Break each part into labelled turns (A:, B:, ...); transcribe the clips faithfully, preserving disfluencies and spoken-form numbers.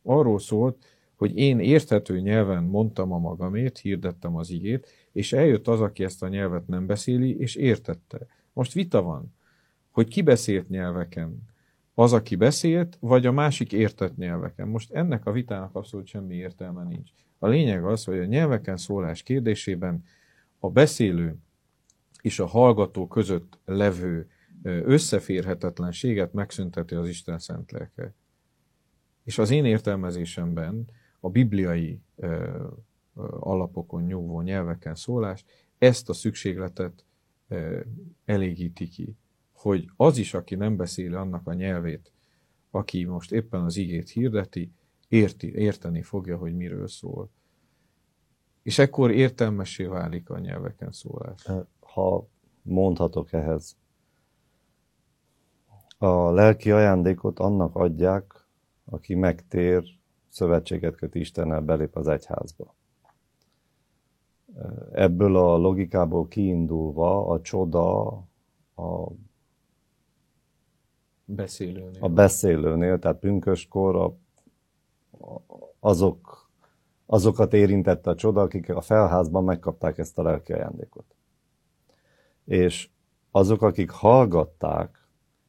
A: arról szólt, hogy én érthető nyelven mondtam a magamét, hirdettem az igét, és eljött az, aki ezt a nyelvet nem beszéli, és értette. Most vita van, hogy ki beszélt nyelveken, az, aki beszélt, vagy a másik értett nyelveken. Most ennek a vitának abszolút semmi értelme nincs. A lényeg az, hogy a nyelveken szólás kérdésében a beszélő és a hallgató között levő összeférhetetlenséget megszünteti az Isten szent lelke. És az én értelmezésemben a bibliai ö, ö, alapokon nyugvó nyelveken szólás ezt a szükségletet ö, elégíti ki, hogy az is, aki nem beszéli annak a nyelvét, aki most éppen az igét hirdeti, érti, érteni fogja, hogy miről szól. És ekkor értelmessé válik a nyelveken szólás.
B: Ha mondhatok ehhez, a lelki ajándékot annak adják, aki megtér, szövetséget köt Istennel, belép az egyházba. Ebből a logikából kiindulva a csoda a
A: beszélőnél,
B: a beszélőnél tehát pünköstkor a, azok, azokat érintette a csoda, akik a felházban megkapták ezt a lelki ajándékot. És azok, akik hallgatták,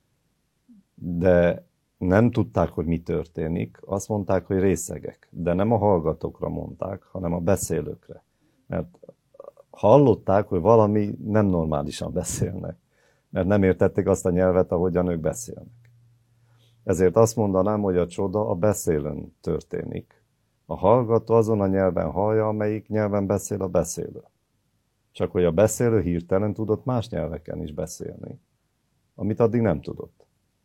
B: de nem tudták, hogy mi történik, azt mondták, hogy részegek. De nem a hallgatókra mondták, hanem a beszélőkre. Mert hallották, hogy valami nem normálisan beszélnek. Mert nem értették azt a nyelvet, ahogyan ők beszélnek. Ezért azt mondanám, hogy a csoda a beszélőn történik. A hallgató azon a nyelven hallja, amelyik nyelven beszél a beszélő. Csak hogy a beszélő hirtelen tudott más nyelveken is beszélni, amit addig nem tudott.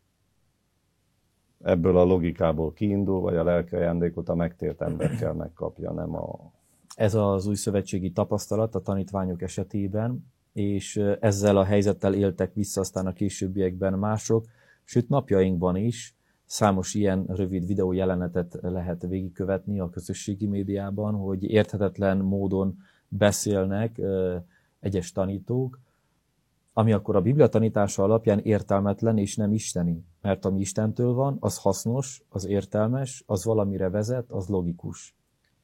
B: Ebből a logikából kiindul, vagy a lelki ajándékot a megtért ember kell megkapja, nem a...
C: Ez az új szövetségi tapasztalat a tanítványok esetében, és ezzel a helyzettel éltek vissza aztán a későbbiekben mások, sőt napjainkban is számos ilyen rövid videó jelenetet lehet végigkövetni a közösségi médiában, hogy érthetetlen módon beszélnek egyes tanítók, ami akkor a Biblia tanítása alapján értelmetlen és nem isteni. Mert ami Istentől van, az hasznos, az értelmes, az valamire vezet, az logikus.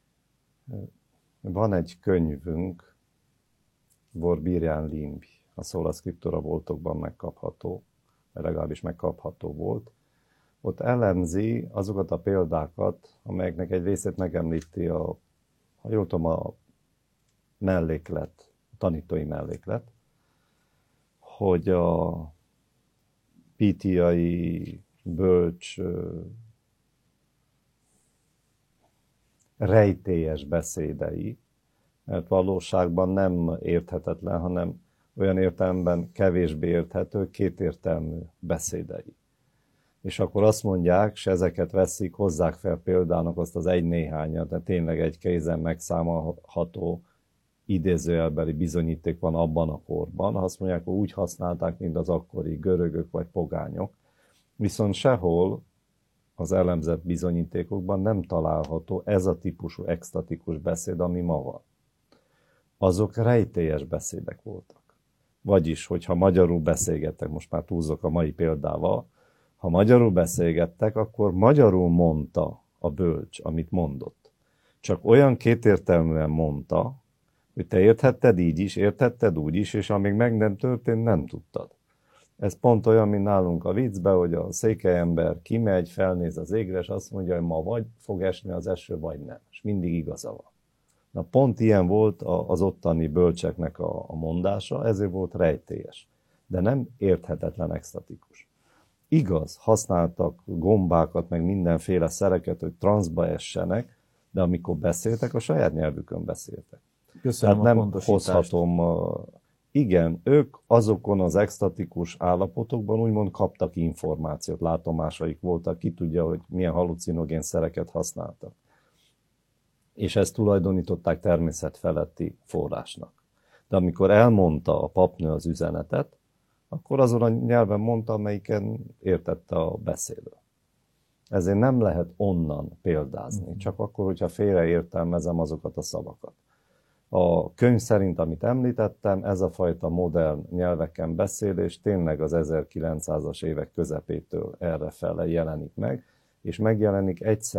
B: Van egy könyvünk, Borbirian Limb, a Sola Scriptura boltokban megkapható, legalábbis megkapható volt. Ott elemzi azokat a példákat, amelyeknek egy részét megemlíti a, ha jól tudom, a melléklet, a tanítói melléklet, hogy a pítiai bölcs rejtélyes beszédei, mert valóságban nem érthetetlen, hanem olyan értelemben kevésbé érthető, kétértelmű beszédei. És akkor azt mondják, és ezeket veszik, hozzák fel példának azt az egy-néhányat, de tényleg egy kézen megszámolható idézőjelbeli bizonyíték van abban a korban, azt mondják, hogy úgy használták, mint az akkori görögök vagy pogányok, viszont sehol az elemzett bizonyítékokban nem található ez a típusú extatikus beszéd, ami ma van. Azok rejtélyes beszédek voltak. Vagyis, hogyha magyarul beszélgettek, most már túlzok a mai példával, ha magyarul beszélgettek, akkor magyarul mondta a bölcs, amit mondott. Csak olyan kétértelműen mondta, hogy te érthetted így is, érthetted úgy is, és amíg meg nem történt, nem tudtad. Ez pont olyan, mint nálunk a viccben, hogy a székelyember kimegy, felnéz az égre, és azt mondja, hogy ma vagy fog esni az eső, vagy nem. És mindig igaza van. Na pont ilyen volt az ottani bölcseknek a mondása, ezért volt rejtélyes. De nem érthetetlen extatikus. Igaz, használtak gombákat, meg mindenféle szereket, hogy transzba essenek, de amikor beszéltek, a saját nyelvükön beszéltek.
C: Köszönöm.
B: Tehát
C: a
B: nem hozhatom... Igen, ők azokon az extatikus állapotokban úgymond kaptak információt, látomásaik voltak, ki tudja, hogy milyen halucinogén szereket használtak. És ezt tulajdonították természetfeletti forrásnak. De amikor elmondta a papnő az üzenetet, akkor azon a nyelven mondta, amelyiken értette a beszélő. Ezért nem lehet onnan példázni, csak akkor, hogyha félreértelmezem azokat a szavakat. A könyv szerint, amit említettem, ez a fajta modern nyelveken beszélés tényleg az ezerkilencszázas évek közepétől errefele jelenik meg, és megjelenik egyszer